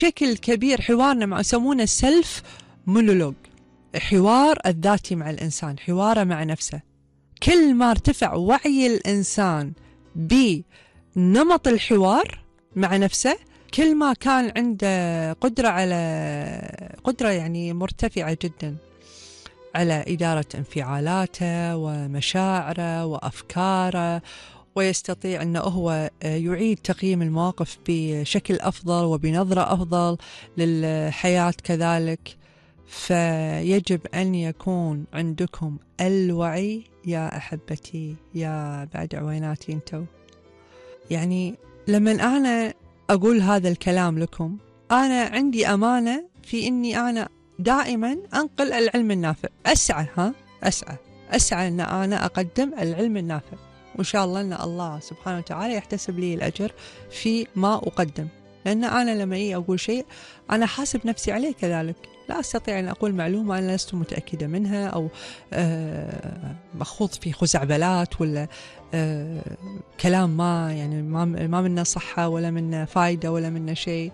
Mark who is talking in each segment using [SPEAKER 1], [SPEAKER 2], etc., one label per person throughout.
[SPEAKER 1] بشكل كبير حوارنا مع يسمونه السلف مونولوج، حوار الذاتي مع الإنسان، حواره مع نفسه. كل ما ارتفع وعي الإنسان بنمط الحوار مع نفسه، كل ما كان عنده قدرة يعني مرتفعة جدا على إدارة انفعالاته ومشاعره وأفكاره، ويستطيع أنه هو يعيد تقييم المواقف بشكل أفضل وبنظرة أفضل للحياة كذلك. فيجب أن يكون عندكم الوعي يا أحبتي، يا بعد عويناتي انتو. يعني لما أنا أقول هذا الكلام لكم، أنا عندي أمانة في أني أنا دائما أنقل العلم النافع، أسعى أن أنا أقدم العلم النافع، وإن شاء الله أن الله سبحانه وتعالى يحتسب لي الأجر في ما أقدم. لأن أنا لما أقول شيء أنا حاسب نفسي عليه كذلك، لا أستطيع أن أقول معلومة أنا لست متأكدة منها، أو مخوض في خزعبلات ولا كلام ما يعني ما منه صحة ولا منه فائدة ولا منه شيء.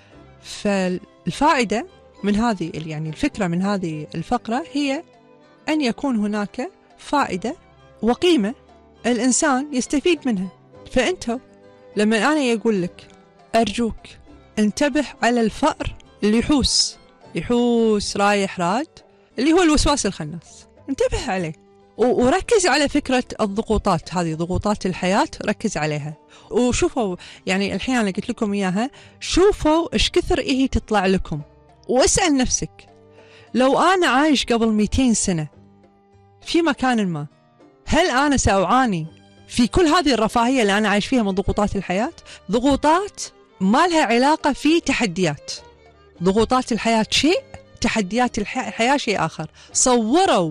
[SPEAKER 1] فالفائدة من هذه يعني الفكرة من هذه الفقرة هي أن يكون هناك فائدة وقيمة الإنسان يستفيد منها. فأنت لما أنا يقول لك أرجوك انتبه على الفأر اللي يحوس رايح راد، اللي هو الوسواس الخناس، انتبه عليه وركز على فكرة الضغوطات، هذه ضغوطات الحياة ركز عليها. وشوفوا يعني الحين أنا قلت لكم إياها، شوفوا إيش كثر إيه تطلع لكم، واسأل نفسك لو أنا عايش قبل 200 سنة في مكان ما، هل أنا سأعاني في كل هذه الرفاهية اللي أنا عايش فيها من ضغوطات الحياة؟ ضغوطات ما لها علاقة في تحديات، ضغوطات الحياة شيء، تحديات الحياة شيء آخر. صوروا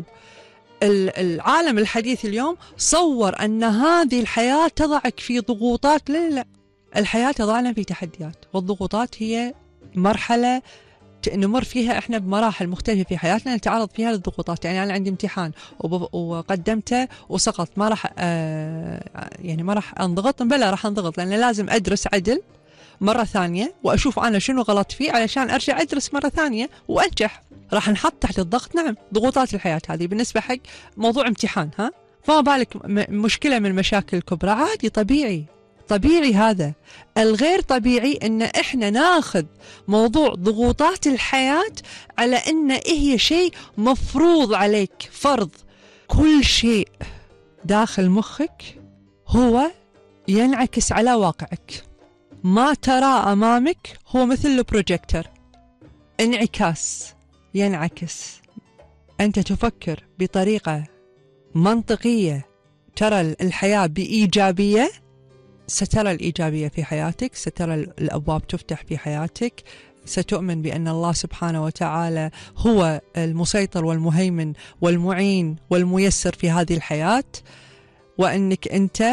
[SPEAKER 1] العالم الحديث اليوم صور أن هذه الحياة تضعك في ضغوطات. لا، الحياة تضعنا في تحديات، والضغوطات هي مرحلة نمر فيها احنا بمراحل مختلفة في حياتنا نتعرض فيها للضغوطات. يعني أنا عندي امتحان وقدمته وسقط، ما راح يعني ما راح انضغط، بلا راح انضغط، لأن لازم أدرس عدل مرة ثانية وأشوف أنا شنو غلط فيه علشان أرجع أدرس مرة ثانية وأنجح. راح نحط تحت الضغط، نعم، ضغوطات الحياة هذه بالنسبة حق موضوع امتحان، فما بالك مشكلة من المشاكل الكبرى، عادي، طبيعي. هذا الغير طبيعي ان احنا ناخذ موضوع ضغوطات الحياة على ان هي شيء مفروض عليك، فرض. كل شيء داخل مخك هو ينعكس على واقعك، ما ترى امامك هو مثل البروجيكتور، انعكاس، ينعكس. انت تفكر بطريقة منطقية ترى الحياة بإيجابية، سترى الإيجابية في حياتك، سترى الأبواب تفتح في حياتك، ستؤمن بأن الله سبحانه وتعالى هو المسيطر والمهيمن والمعين والميسر في هذه الحياة، وأنك أنت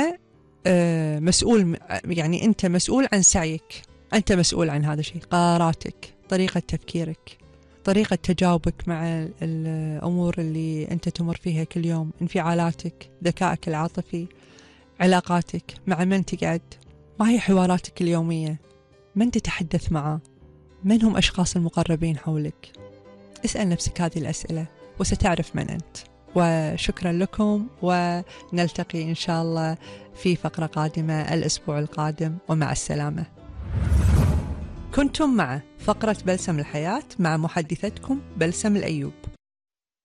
[SPEAKER 1] مسؤول، يعني أنت مسؤول عن سعيك، أنت مسؤول عن هذا الشيء، قراراتك، طريقة تفكيرك، طريقة تجاوبك مع الأمور اللي أنت تمر فيها كل يوم، انفعالاتك، ذكائك العاطفي، علاقاتك، مع من تقعد، ما هي حواراتك اليومية، من تتحدث معه، من هم أشخاص المقربين حولك. اسأل نفسك هذه الأسئلة وستعرف من أنت. وشكرا لكم، ونلتقي إن شاء الله في فقرة قادمة الأسبوع القادم، ومع السلامة. كنتم مع فقرة بلسم الحياة مع محدثتكم بلسم الأيوب.